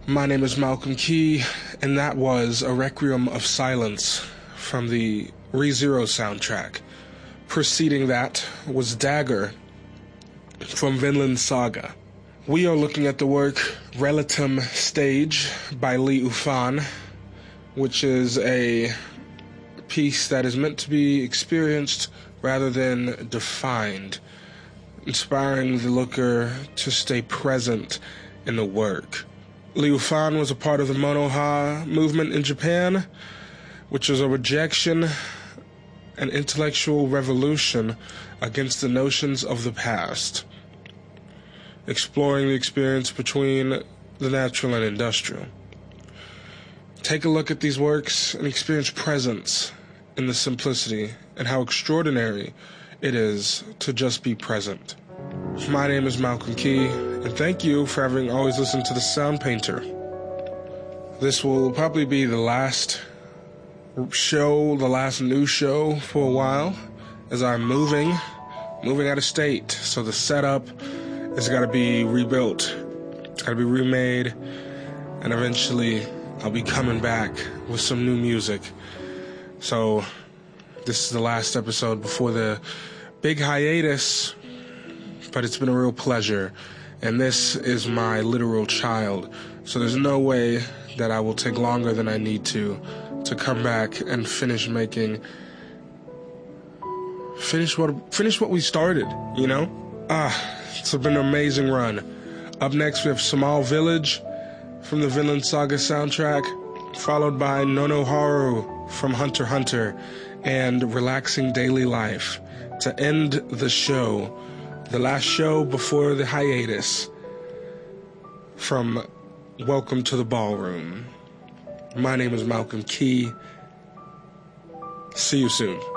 My name is Malcolm Key, and that was A Requiem of Silence from the ReZero soundtrack. Preceding that was Dagger from Vinland Saga. We are looking at the work Relatum Stage by Lee Ufan, which is a piece that is meant to be experienced rather than defined, inspiring the looker to stay present in the work. Lee Ufan was a part of the Monoha movement in Japan, which is a rejection and intellectual revolution against the notions of the past, exploring the experience between the natural and industrial. Take a look at these works and experience presence in the simplicity and how extraordinary it is to just be present. My name is Malcolm Key, and thank you for having always listened to the Sound Painter. This will probably be the last show, the last new show for a while, as I'm moving out of state. So the setup has got to be rebuilt. It's got to be remade, and eventually I'll be coming back with some new music. So this is the last episode before the big hiatus, but it's been a real pleasure, and this is my literal child, so there's no way that I will take longer than I need to come back and finish what we started, you know? It's been an amazing run. Up next we have Small Village from the Vinland Saga soundtrack, followed by Nonoharu from Hunter x Hunter, and Relaxing Daily Life to end the show. The last show before the hiatus from Welcome to the Ballroom. My name is Malcolm Key. See you soon.